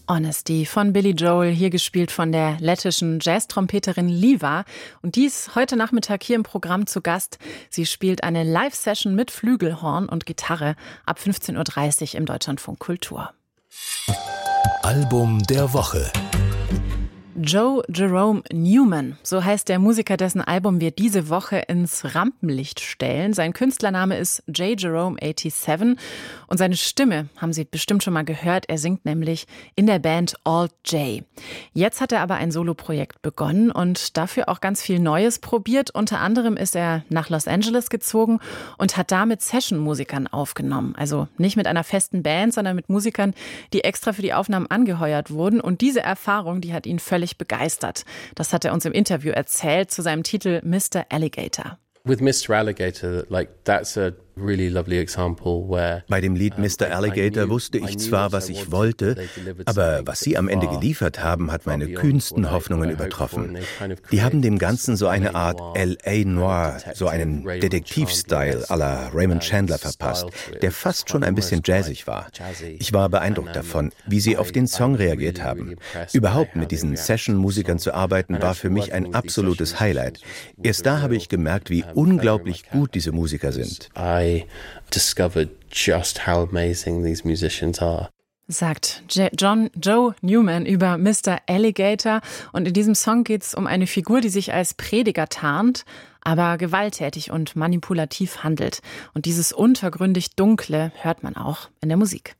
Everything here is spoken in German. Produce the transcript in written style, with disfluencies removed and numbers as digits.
Honesty von Billy Joel, hier gespielt von der lettischen Jazztrompeterin Liva. Und die ist heute Nachmittag hier im Programm zu Gast. Sie spielt eine Live-Session mit Flügelhorn und Gitarre ab 15.30 Uhr im Deutschlandfunk Kultur. Album der Woche. Joe Jerome Newman, so heißt der Musiker, dessen Album wir diese Woche ins Rampenlicht stellen. Sein Künstlername ist J. Jerome 87 und seine Stimme haben Sie bestimmt schon mal gehört. Er singt nämlich in der Band Alt J. Jetzt hat er aber ein Soloprojekt begonnen und dafür auch ganz viel Neues probiert. Unter anderem ist er nach Los Angeles gezogen und hat da mit Session-Musikern aufgenommen. Also nicht mit einer festen Band, sondern mit Musikern, die extra für die Aufnahmen angeheuert wurden. Und diese Erfahrung, die hat ihn völlig begeistert. Das hat er uns im Interview erzählt zu seinem Titel Mr. Alligator. With Mr. Alligator, that's a really lovely example where bei dem Lied Mr. Alligator wusste ich zwar, was ich wollte, aber was sie am Ende geliefert haben, hat meine kühnsten Hoffnungen übertroffen. Die haben dem Ganzen so eine Art L.A. Noir, so einen Detektiv-Style à la Raymond Chandler verpasst, der fast schon ein bisschen jazzig war. Ich war beeindruckt davon, wie sie auf den Song reagiert haben. Überhaupt mit diesen Session-Musikern zu arbeiten, war für mich ein absolutes Highlight. Erst da habe ich gemerkt, wie unglaublich gut diese Musiker sind. I discovered just how amazing these musicians are. Sagt Joe Newman über Mr. Alligator. Und in diesem Song geht es um eine Figur, die sich als Prediger tarnt, aber gewalttätig und manipulativ handelt. Und dieses untergründig Dunkle hört man auch in der Musik.